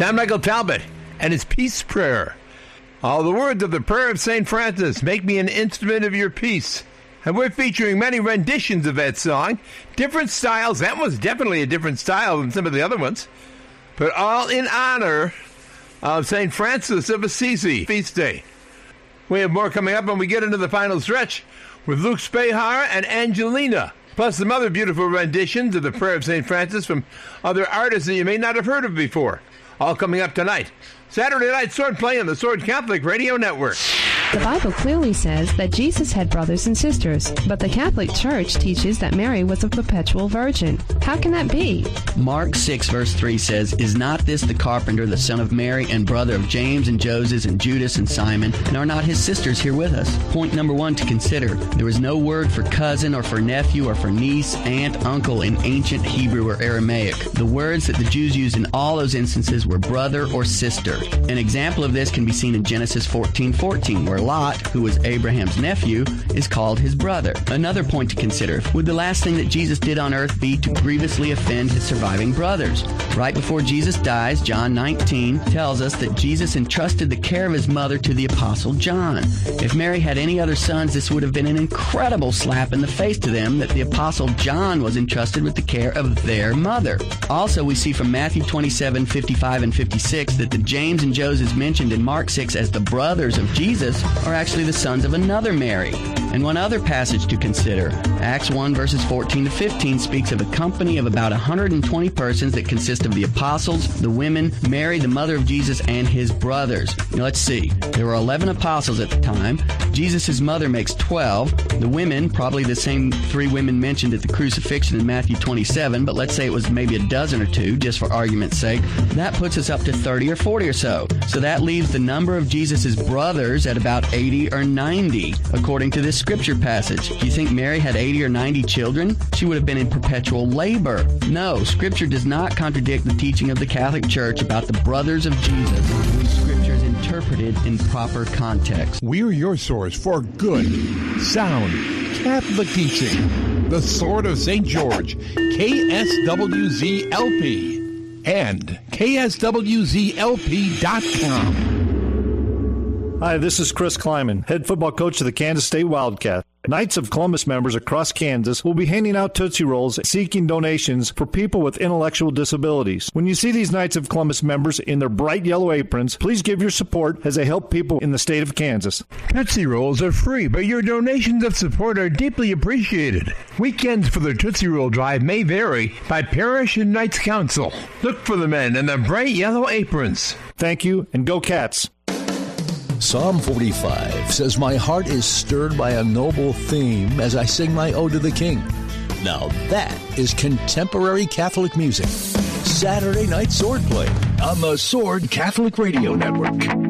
John Michael Talbot and his Peace Prayer. All the words of the prayer of St. Francis, make me an instrument of your peace. And we're featuring many renditions of that song, different styles. That was definitely a different style than some of the other ones, but all in honor of St. Francis of Assisi feast day. We have more coming up when we get into the final stretch with Luke Spehar and Angelina, plus some other beautiful renditions of the prayer of St. Francis from other artists that you may not have heard of before. All coming up tonight. Saturday Night Swordplay on the Sword Catholic Radio Network. The Bible clearly says that Jesus had brothers and sisters, but the Catholic Church teaches that Mary was a perpetual virgin. How can that be? Mark 6 verse 3 says, "Is not this the carpenter, the son of Mary, and brother of James and Joses and Judas and Simon? And are not his sisters here with us?" Point number 1 to consider. There was no word for cousin or for nephew or for niece, aunt, uncle in ancient Hebrew or Aramaic. The words that the Jews used in all those instances were brother or sister. An example of this can be seen in Genesis 14:14, where Lot, who was Abraham's nephew, is called his brother. Another point to consider, would the last thing that Jesus did on earth be to grievously offend his surviving brothers? Right before Jesus dies, John 19 tells us that Jesus entrusted the care of his mother to the Apostle John. If Mary had any other sons, this would have been an incredible slap in the face to them that the Apostle John was entrusted with the care of their mother. Also, we see from Matthew 27:55 and 56 that the James and Joses mentioned in Mark 6 as the brothers of Jesus are actually the sons of another Mary. And one other passage to consider, Acts 1 verses 14 to 15 speaks of a company of about 120 persons that consist of the apostles, the women, Mary, the mother of Jesus, and his brothers. Now let's see. There were 11 apostles at the time. Jesus' mother makes 12. The women, probably the same 3 women mentioned at the crucifixion in Matthew 27, but let's say it was maybe a dozen or 2, just for argument's sake. That puts us up to 30 or 40 or so. So that leaves the number of Jesus' brothers at about 80 or 90, according to this scripture passage. Do you think Mary had 80 or 90 children? She would have been in perpetual labor. No, scripture does not contradict the teaching of the Catholic Church about the brothers of Jesus when scripture is interpreted in proper context. We're your source for good, sound Catholic teaching. The Sword of St. George, KSWZ-LP, and KSWZLP.com. Hi, this is Chris Kleiman, head football coach of the Kansas State Wildcats. Knights of Columbus members across Kansas will be handing out Tootsie Rolls seeking donations for people with intellectual disabilities. When you see these Knights of Columbus members in their bright yellow aprons, please give your support as they help people in the state of Kansas. Tootsie Rolls are free, but your donations of support are deeply appreciated. Weekends for the Tootsie Roll Drive may vary by parish and Knights Council. Look for the men in the bright yellow aprons. Thank you, and go Cats! Psalm 45 says, "My heart is stirred by a noble theme as I sing my ode to the King." Now that is contemporary Catholic music. Saturday Night Swordplay on the Sword Catholic Radio Network.